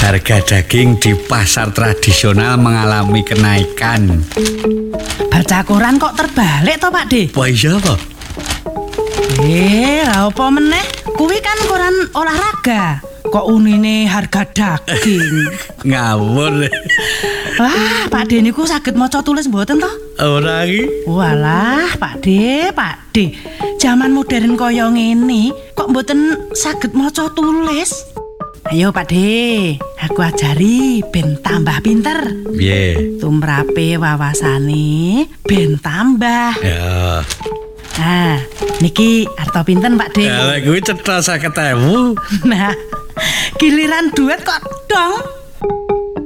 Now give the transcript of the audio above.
harga daging di pasar tradisional mengalami kenaikan. Baca koran kok terbalik toh Pak De? Wah iya apa? Apa meneh? Kuwi kan koran olahraga. Kok unine harga daging? Ngawur. Wah, Pak De niku saged maca tulis mboten toh? Ora iki. Walah, Pak De. Zaman modern kaya ngene, kok mboten saged maca tulis? Ayo Pak De, aku ajari ben tambah pinter. Piye? Tumrape wawasane ben tambah. Ya. Nah, niki arta pinten Pak De? Ya, kuwi cetha 50.000. Nah, giliran duit kok dong.